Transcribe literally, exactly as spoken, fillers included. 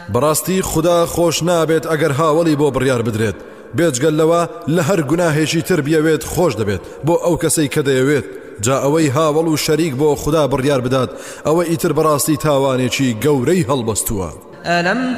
بەڕاستی خدا خۆش نابێت ئەگەر هاوڵی بۆ بڕیار بدرێت بێجگەلەوە لە هەر گوناهێکی تر بیەوێت خۆش دەبێت بۆ ئەو کەسەی کە دەیەوێت جا ئەوەی هاوڵ و شەریک بۆ خدا بڕیار بدات ئەوە ئیتر بەڕاستی تاوانێکی گەورەی هەڵبەستووە. ألم